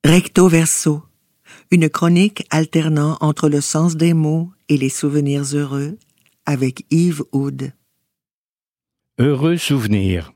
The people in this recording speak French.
Recto verso, une chronique alternant entre le sens des mots et les souvenirs heureux avec Yves Oud. Heureux souvenir.